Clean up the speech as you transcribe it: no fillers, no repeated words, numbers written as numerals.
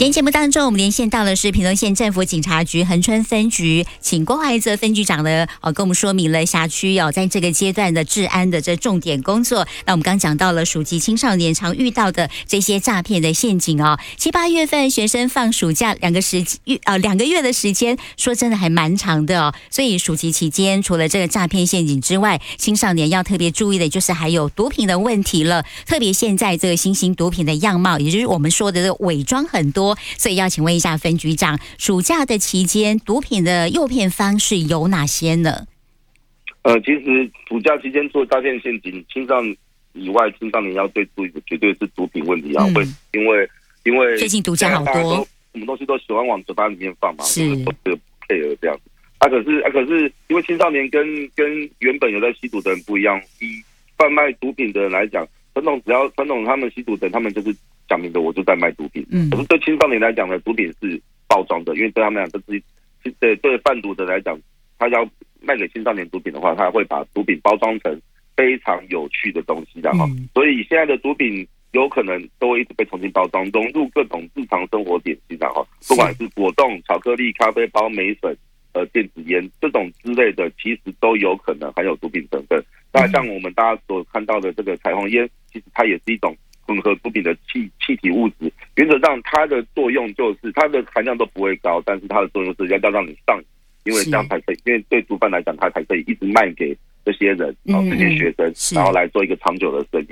今天节目当中，我们连线到的是屏东县政府警察局恒春分局，请郭怀泽分局长呢，跟我们说明了辖区在这个阶段的治安的这重点工作。那我们刚讲到了属及青少年常遇到的这些诈骗的陷阱7、8月份学生放暑假2个月的时间，说真的还蛮长的所以暑期期间，除了这个诈骗陷阱之外，青少年要特别注意的就是还有毒品的问题了。特别现在这个新型毒品的样貌，也就是我们说的这个伪装很多。所以要请问一下分局长，暑假的期间，毒品的诱骗方式有哪些呢？ 其实暑假期间除了诈骗陷阱，青少年以外，青少年要最注意的绝对是毒品问题会因为最近毒驾好多， 什么东西都喜欢往嘴巴里面放嘛， 是配合这样子。可是因为青少年跟原本有在吸毒的人不一样，以贩卖毒品的人来讲，传统他们吸毒的人，他们就是讲明的我就在卖毒品。可是对青少年来讲呢，毒品是包装的，因为对他们来讲，对贩毒的来讲，他要卖给青少年毒品的话，他会把毒品包装成非常有趣的东西的所以现在的毒品有可能都会一直被重新包装，融入各种日常生活点心不管是果冻、巧克力、咖啡包、梅粉、电子烟这种之类的，其实都有可能含有毒品成分。那像我们大家所看到的这个彩虹烟，其实它也是一种混合毒品的气体物质。原则上，它的作用就是它的含量都不会高，但是它的作用是要让你上瘾，因为这样才可以，因为对毒贩来讲，他才可以一直卖给这些人这些学生，然后来做一个长久的生意。